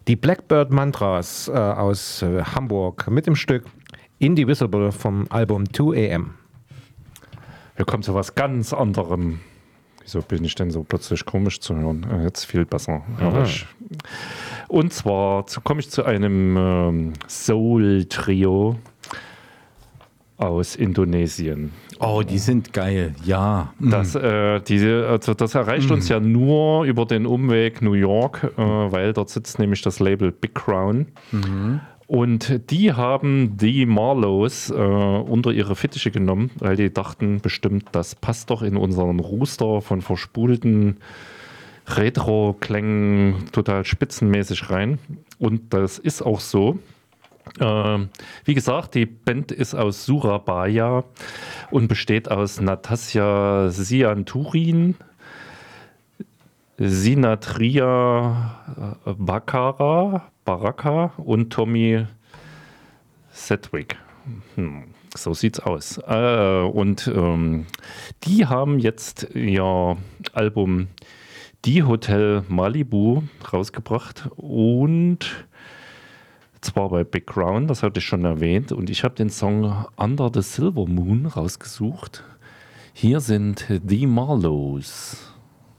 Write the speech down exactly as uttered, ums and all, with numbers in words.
Die Blackbird Mantras äh, aus äh, Hamburg mit dem Stück Indivisible vom Album zwei A M. Wir kommen zu was ganz anderem. Wieso bin ich denn so plötzlich komisch zu hören? Äh, Jetzt viel besser. Herrlich. Und zwar zu- komme ich zu einem ähm, Soul-Trio aus Indonesien. Oh, die sind geil, ja. Das, äh, diese, also das erreicht uns ja nur über den Umweg New York, äh, weil dort sitzt nämlich das Label Big Crown. Und die haben die Marlows äh, unter ihre Fittiche genommen, weil die dachten bestimmt, das passt doch in unseren Rooster von verspulten Retro-Klängen total spitzenmäßig rein. Und das ist auch so. Ähm, wie gesagt, die Band ist aus Surabaya und besteht aus Natasja Sianturin, Sinatria äh, Bakara, Baraka und Tommy Sedgwick. Hm, so sieht's aus. Äh, und ähm, die haben jetzt ihr Album Die Hotel Malibu rausgebracht und zwar bei Big Crown, das hatte ich schon erwähnt, und ich habe den Song Under the Silver Moon rausgesucht. Hier sind die Marlows.